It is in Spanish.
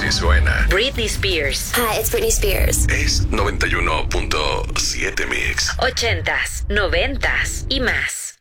Así suena Britney Spears. Hi, it's Britney Spears. es 91.7 Mix. 80s, 90s y más.